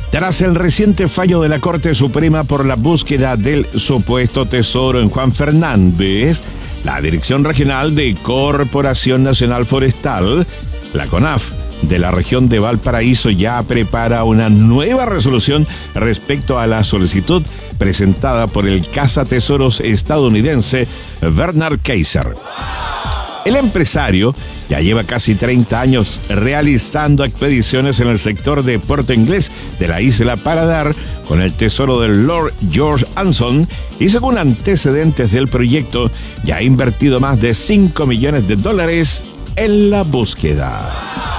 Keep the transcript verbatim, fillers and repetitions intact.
Tras el reciente fallo de la Corte Suprema por la búsqueda del supuesto tesoro en Juan Fernández, la Dirección Regional de Corporación Nacional Forestal, la CONAF, de la región de Valparaíso ya prepara una nueva resolución respecto a la solicitud presentada por el cazatesoros estadounidense Bernard Kaiser. El empresario ya lleva casi treinta años realizando expediciones en el sector de Puerto Inglés de la isla para dar con el tesoro del Lord George Anson y, según antecedentes del proyecto, ya ha invertido más de cinco millones de dólares en la búsqueda.